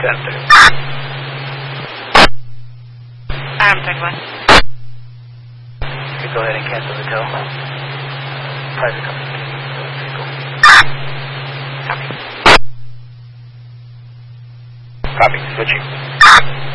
Arm check one. You go ahead and cancel the tow. Private company. Copy. Copy. Switching.